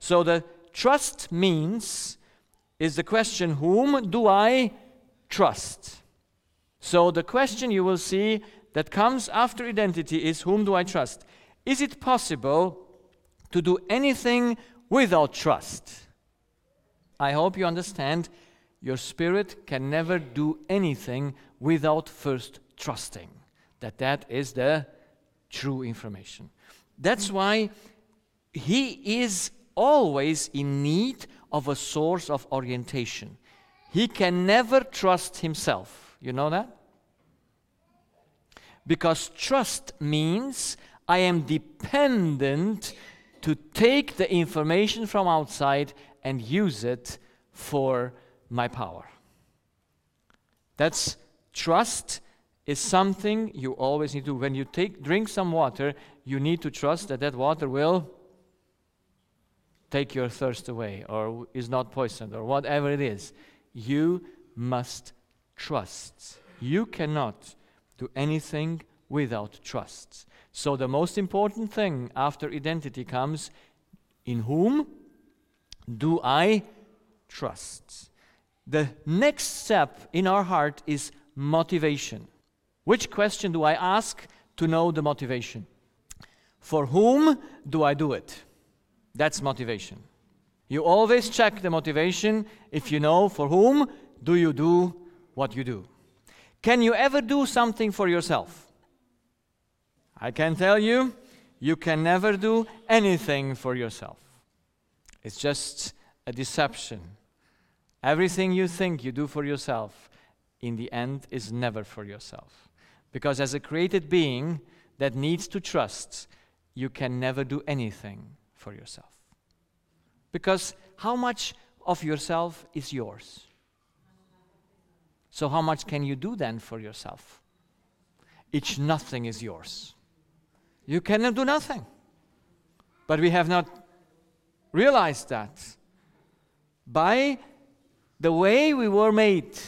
So the trust means is the question, whom do I trust? So the question you will see that comes after identity is, whom do I trust? Is it possible to do anything without trust? I hope you understand your spirit can never do anything without first trusting that is the true information. That's why he is always in need of a source of orientation. He can never trust himself. You know that? Because trust means I am dependent to take the information from outside and use it for my power. That's trust is something you always need to do. When you drink some water, you need to trust that water will take your thirst away or is not poisoned or whatever it is. You must trust. You cannot do anything without trust. So the most important thing after identity comes, in whom do I trust? The next step in our heart is motivation. Which question do I ask to know the motivation? For whom do I do it? That's motivation. You always check the motivation if you know for whom do you do what you do. Can you ever do something for yourself? I can tell you, you can never do anything for yourself. It's just a deception. Everything you think you do for yourself, in the end, is never for yourself. Because as a created being that needs to trust, you can never do anything for yourself. Because how much of yourself is yours? So how much can you do then for yourself? Nothing is yours. You cannot do nothing. But we have not realized that. By the way we were made,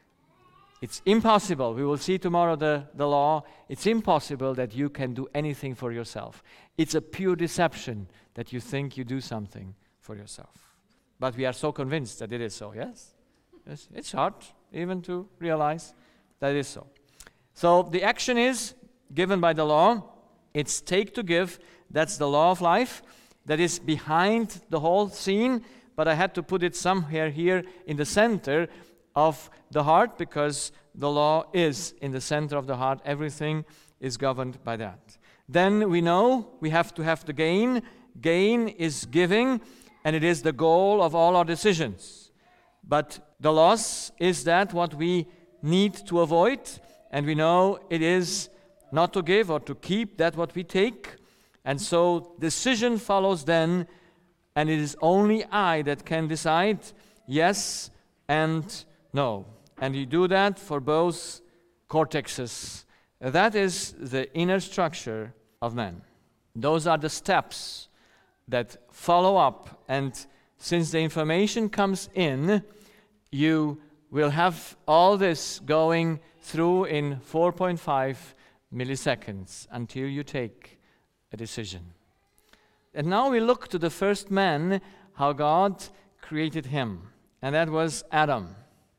it's impossible. We will see tomorrow the law. It's impossible that you can do anything for yourself. It's a pure deception that you think you do something for yourself. But we are so convinced that it is so, yes? Yes. It's hard even to realize that it is so. So the action is given by the law. It's take to give. That's the law of life. That is behind the whole scene. But I had to put it somewhere here in the center of the heart, because the law is in the center of the heart. Everything is governed by that. Then we know we have to have the gain. Gain is giving, and it is the goal of all our decisions. But the loss is that what we need to avoid, and we know it is not to give or to keep that what we take. And so decision follows then, and it is only I that can decide yes and no. And you do that for both cortexes. That is the inner structure of man. Those are the steps that follow up. And since the information comes in, you will have all this going through in 4.5 milliseconds until you take a decision. And now we look to the first man, how God created him. And that was Adam.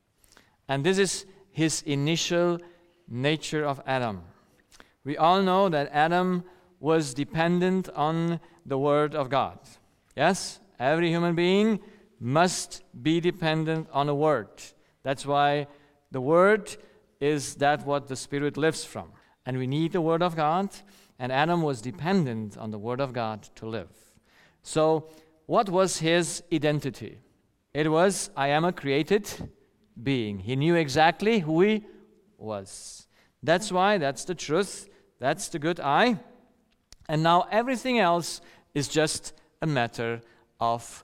And this is his initial nature of Adam. We all know that Adam was dependent on the Word of God. Yes? Every human being must be dependent on a Word. That's why the Word is that what the Spirit lives from. And we need the Word of God, and Adam was dependent on the Word of God to live. So, what was his identity? It was, I am a created being. He knew exactly who he was. That's why, that's the truth, that's the good I. And now everything else is just a matter of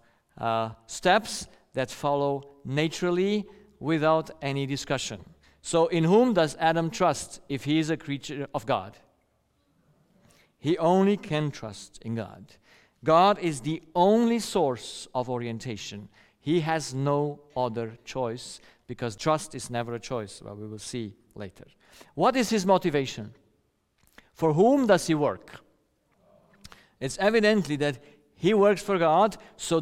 steps that follow naturally without any discussion. So in whom does Adam trust if he is a creature of God? He only can trust in God. God is the only source of orientation. He has no other choice, because trust is never a choice, well, we will see later. What is his motivation? For whom does he work? It's evidently that he works for God, so